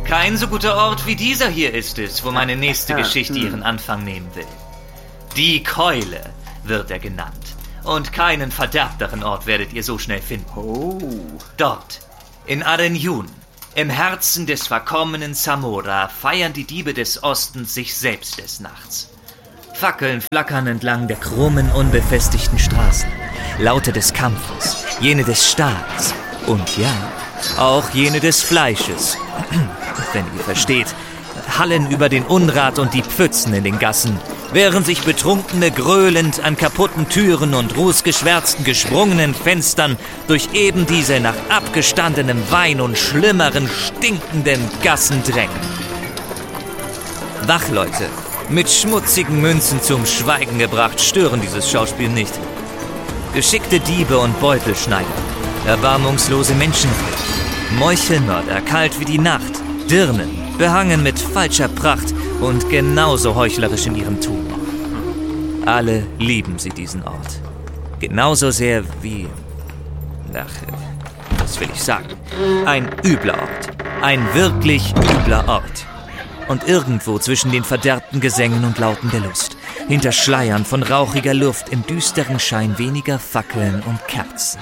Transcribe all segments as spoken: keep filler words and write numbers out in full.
Kein so guter Ort wie dieser hier ist es, wo meine nächste Geschichte ihren Anfang nehmen will. Die Keule wird er genannt. Und keinen verderbteren Ort werdet ihr so schnell finden. Oh. Dort, in Arenjun, im Herzen des verkommenen Zamora, feiern die Diebe des Ostens sich selbst des Nachts. Fackeln flackern entlang der krummen, unbefestigten Straßen. Laute des Kampfes, jene des Stahls und ja, auch jene des Fleisches. Wenn ihr versteht, hallen über den Unrat und die Pfützen in den Gassen, während sich Betrunkene gröhlend an kaputten Türen und rußgeschwärzten, gesprungenen Fenstern durch eben diese nach abgestandenem Wein und schlimmeren, stinkenden Gassen drängen. Wachleute, mit schmutzigen Münzen zum Schweigen gebracht, stören dieses Schauspiel nicht. Geschickte Diebe und Beutelschneider, erbarmungslose Menschenräuber, Meuchelmörder, kalt wie die Nacht, Dirnen, behangen mit falscher Pracht und genauso heuchlerisch in ihrem Tun. Alle lieben sie diesen Ort. Genauso sehr wie... Ach, was will ich sagen? Ein übler Ort. Ein wirklich übler Ort. Und irgendwo zwischen den verderbten Gesängen und Lauten der Lust, hinter Schleiern von rauchiger Luft, im düsteren Schein weniger Fackeln und Kerzen.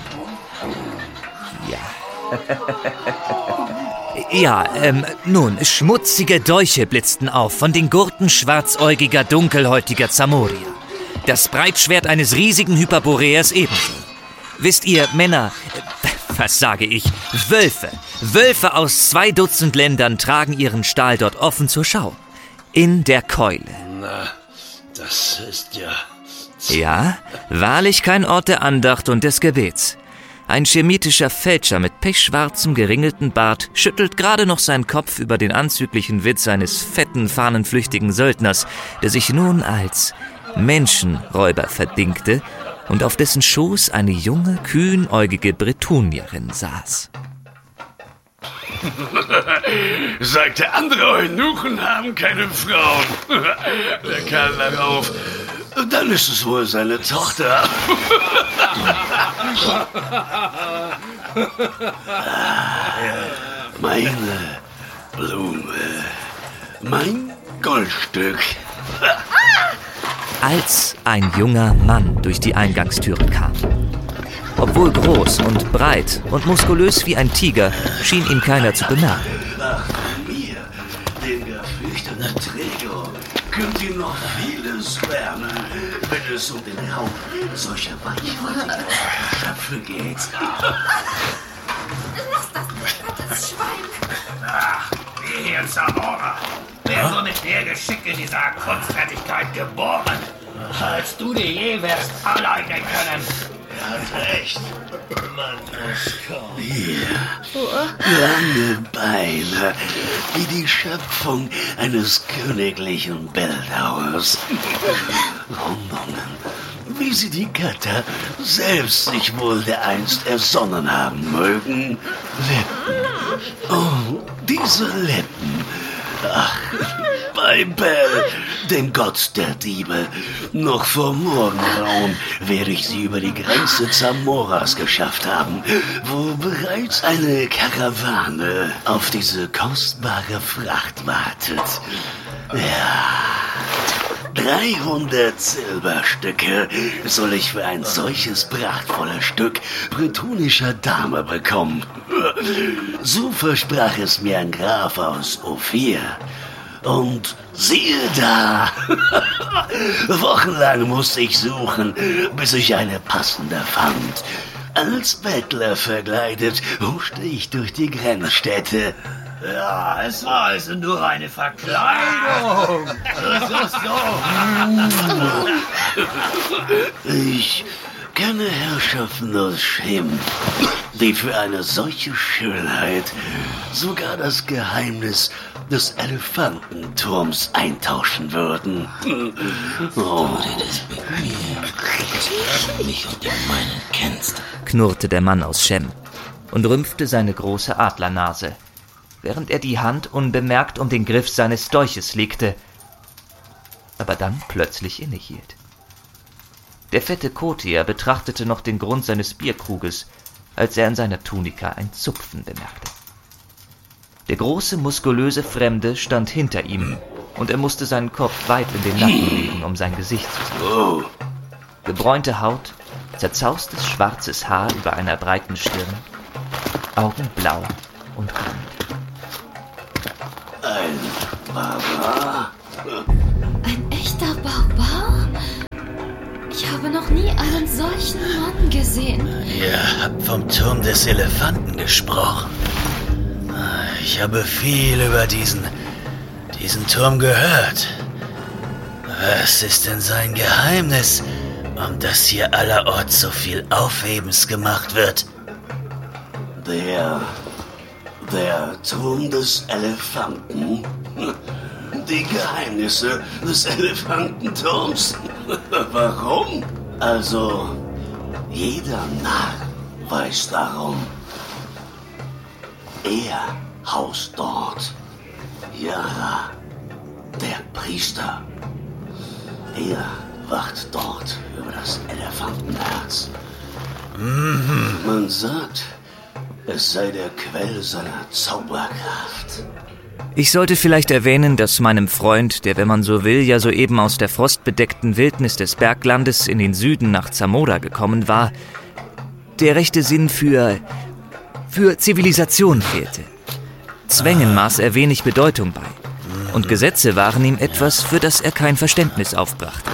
Ja. Ja, ähm, nun, schmutzige Dolche blitzten auf von den Gurten schwarzäugiger, dunkelhäutiger Zamorier. Das Breitschwert eines riesigen Hyperboreers ebenso. Wisst ihr, Männer, was sage ich, Wölfe, Wölfe aus zwei Dutzend Ländern tragen ihren Stahl dort offen zur Schau. In der Keule. Na, das ist ja... Ja, wahrlich kein Ort der Andacht und des Gebets. Ein chemitischer Fälscher mit pechschwarzem, geringelten Bart schüttelt gerade noch seinen Kopf über den anzüglichen Witz eines fetten, fahnenflüchtigen Söldners, der sich nun als Menschenräuber verdingte und auf dessen Schoß eine junge, kühnäugige Bretonierin saß. Sagte, andere Eunuchen haben keine Frauen. Der Kerl darauf. Dann ist es wohl seine Tochter. Meine Blume. Mein Goldstück. Als ein junger Mann durch die Eingangstüre kam. Obwohl groß und breit und muskulös wie ein Tiger, schien ihn keiner zu bemerken. Ach, mir, den gefürchteten Träger, könnt ihr noch vieles lernen, wenn es um den Raub solcher weichhaltigen Schöpfe geht. Lass das nicht, das Schwein. Ach, wie hier in Zamora. Wer so mit der Geschick in dieser Kunstfertigkeit geboren, als du dir je wärst alleine können. Er hat recht. Man muss kommen. Hier, lange Beine, wie die Schöpfung eines königlichen Bildhauers. Rundungen, wie sie die Götter selbst sich wohl dereinst ersonnen haben mögen. Lippen. Oh, diese Lippen. Ach, bei Bel, dem Gott der Diebe. Noch vor Morgengrauen werde ich sie über die Grenze Zamoras geschafft haben, wo bereits eine Karawane auf diese kostbare Fracht wartet. Ja, dreihundert Silberstücke soll ich für ein solches prachtvolles Stück bretonischer Dame bekommen. So versprach es mir ein Graf aus Ophir. Und siehe da, wochenlang musste ich suchen, bis ich eine passende fand. Als Bettler verkleidet huschte ich durch die Grenzstädte. Ja, es war also nur eine Verkleidung. So, so. Ich kenne Herrschaften aus Schem, die für eine solche Schönheit sogar das Geheimnis des Elefantenturms eintauschen würden. Oh. Mich und den meinen kennst, knurrte der Mann aus Schem und rümpfte seine große Adlernase, während er die Hand unbemerkt um den Griff seines Dolches legte, aber dann plötzlich innehielt. Der fette Kotier betrachtete noch den Grund seines Bierkruges, als er an seiner Tunika ein Zupfen bemerkte. Der große, muskulöse Fremde stand hinter ihm und er musste seinen Kopf weit in den Nacken legen, um sein Gesicht zu sehen. Gebräunte Haut, zerzaustes schwarzes Haar über einer breiten Stirn, Augen blau und rund. Ein Barbar? Ein echter Barbar? Ich habe noch nie einen solchen Mann gesehen. Ihr habt vom Turm des Elefanten gesprochen. Ich habe viel über diesen, diesen Turm gehört. Was ist denn sein Geheimnis, um das hier allerorts so viel Aufhebens gemacht wird? Der... der Turm des Elefanten? Die Geheimnisse des Elefantenturms? Warum? Also, jeder Narr weiß darum. Er haust dort. Yara, der Priester. Er wacht dort über das Elefantenherz. Mhm. Man sagt, es sei der Quell seiner Zauberkraft. Ich sollte vielleicht erwähnen, dass meinem Freund, der, wenn man so will, ja soeben aus der frostbedeckten Wildnis des Berglandes in den Süden nach Zamora gekommen war, der rechte Sinn für... für Zivilisation fehlte. Zwängen maß er wenig Bedeutung bei. Und Gesetze waren ihm etwas, für das er kein Verständnis aufbrachte.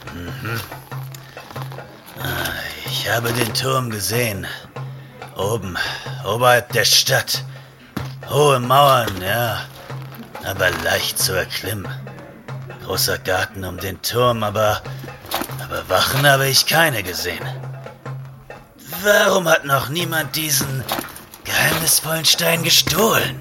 Ich habe den Turm gesehen. Oben, oberhalb der Stadt. Hohe Mauern, ja, aber leicht zu erklimmen. Großer Garten um den Turm, aber, aber Wachen habe ich keine gesehen. Warum hat noch niemand diesen geheimnisvollen Stein gestohlen?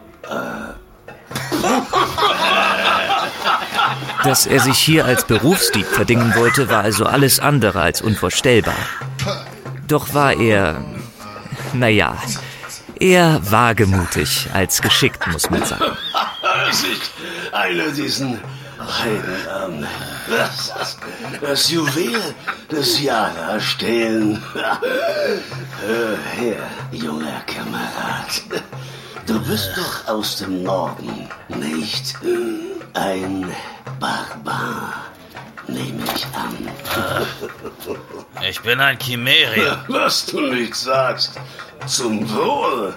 Dass er sich hier als Berufsdieb verdingen wollte, war also alles andere als unvorstellbar. Doch war er, naja, eher wagemutig als geschickt, muss man sagen. Sich einer diesen Heiden an. Das, das, das Juwel des Yara stehlen. Hör her, junger Kamerad. Du bist doch aus dem Norden, nicht? Ein Barbar, nehme ich an. Ich bin ein Chimerier. Was du nicht sagst. Zum Wohl.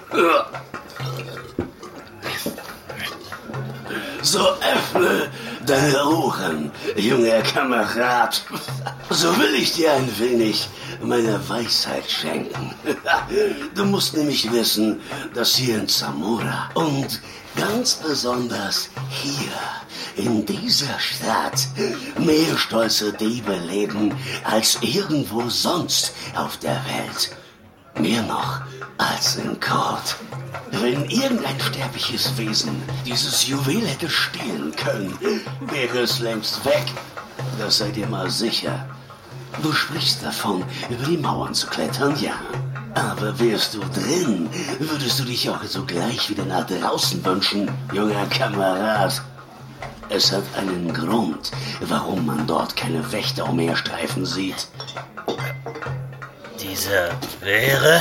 So öffne deine Ohren, junger Kamerad. So will ich dir ein wenig meiner Weisheit schenken. Du musst nämlich wissen, dass hier in Zamora und ganz besonders hier in dieser Stadt mehr stolze Diebe leben als irgendwo sonst auf der Welt. Mehr noch als in Kord. Wenn irgendein sterbliches Wesen dieses Juwel hätte stehlen können, wäre es längst weg. Das seid ihr mal sicher. Du sprichst davon, über die Mauern zu klettern, ja. Aber wärst du drin, würdest du dich auch sogleich wieder nach draußen wünschen, junger Kamerad. Es hat einen Grund, warum man dort keine Wächter umherstreifen sieht. Dieser wäre?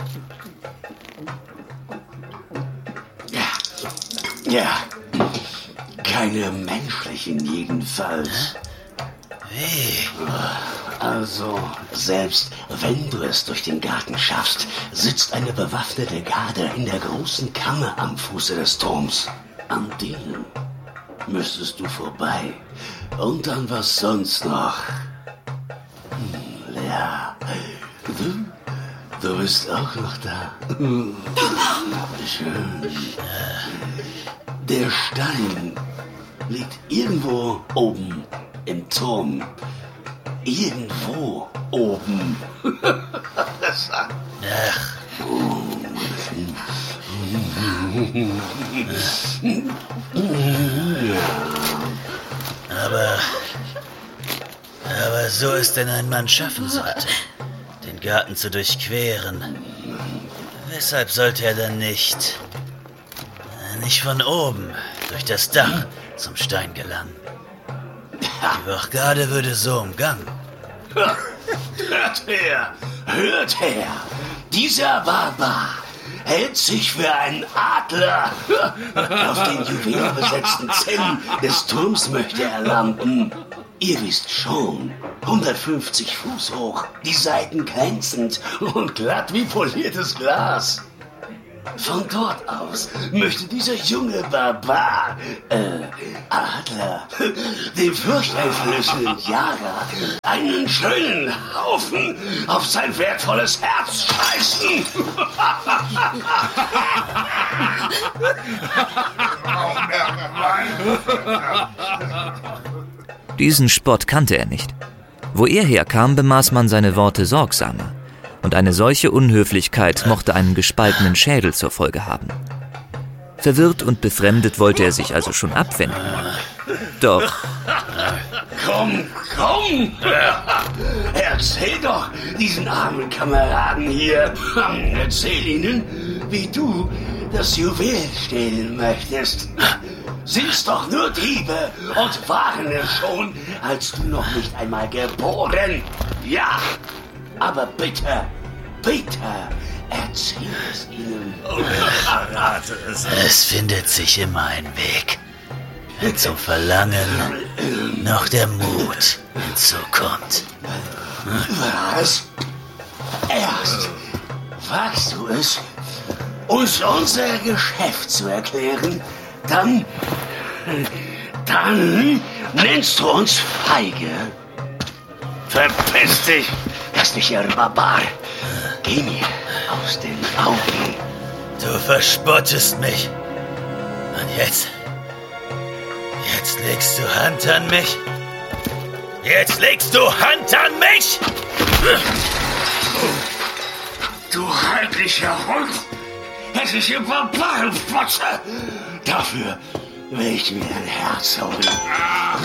Ja, keine menschlichen jedenfalls. Wie? Also, selbst wenn du es durch den Garten schaffst, sitzt eine bewaffnete Garde in der großen Kammer am Fuße des Turms. An denen müsstest du vorbei. Und dann was sonst noch. Hm, ja, du, du bist auch noch da. Schön. Der Stein liegt irgendwo oben im Turm. Irgendwo oben. Ach. Aber, aber so es denn ein Mann schaffen sollte, den Garten zu durchqueren, weshalb sollte er dann nicht, nicht von oben durch das Dach zum Stein gelangen? Die Wachgarde würde so umgangen. Hört her, hört her. Dieser Barbar hält sich für einen Adler. Auf den juwelenbesetzten Zellen des Turms möchte er landen. Ihr wisst schon, hundertfünfzig Fuß hoch, die Seiten glänzend und glatt wie poliertes Glas. Von dort aus möchte dieser junge Barbar, äh, Adler, dem furchteinflößenden Jager einen schönen Haufen auf sein wertvolles Herz scheißen. Diesen Spott kannte er nicht. Wo er herkam, bemaß man seine Worte sorgsamer. Und eine solche Unhöflichkeit mochte einen gespaltenen Schädel zur Folge haben. Verwirrt und befremdet wollte er sich also schon abwenden. Doch... Komm, komm! Erzähl doch diesen armen Kameraden hier. Erzähl ihnen, wie du das Juwel stehlen möchtest. Sind's doch nur Diebe und waren es schon, als du noch nicht einmal geboren. Ja, aber bitte, bitte, erzähl es ihnen. Oh, verrate es. Es findet sich immer ein Weg. Wenn zum Verlangen noch der Mut hinzukommt. Was? Erst wagst du es, uns unser Geschäft zu erklären, dann, dann nennst du uns feige. Verpiss dich, hässlicher Barbar. Geh mir aus den Augen. Du verspottest mich. Und jetzt, jetzt legst du Hand an mich? Jetzt legst du Hand an mich? Du heimlicher Hund! Hässliche Barbarenfotze! Dafür will ich mir dein Herz holen.